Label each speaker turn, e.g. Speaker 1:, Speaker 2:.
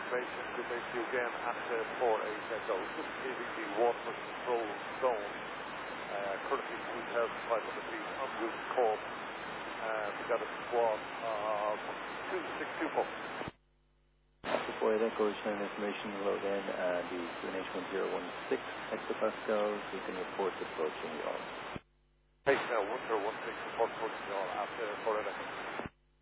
Speaker 1: information to make you again at 48 goals. Just leaving the water control zone, currently 2,500 feet en route to Cork. We got a squad of 2624.
Speaker 2: Before that goes information load in the QNH 1016 hectopascals. We can report approaching y'all.
Speaker 1: Hey, now 1016 report approaching y'all at 48.